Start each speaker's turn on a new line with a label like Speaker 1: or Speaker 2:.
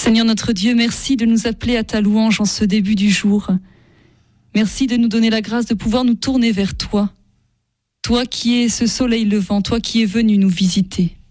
Speaker 1: Seigneur notre Dieu, merci de nous appeler à ta louange en ce début du jour. Merci de nous donner la grâce de pouvoir nous tourner vers toi. Toi qui es ce soleil levant, toi qui es venu nous visiter.